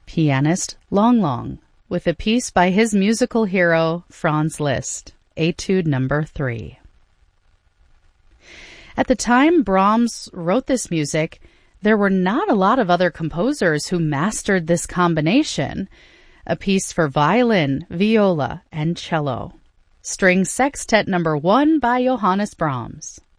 Pianist Long Long, with a piece by his musical hero Franz Liszt, Etude Number 3. At the time Brahms wrote this music, there were not a lot of other composers who mastered this combination, a piece for violin, viola, and cello. String Sextet Number 1 by Johannes Brahms.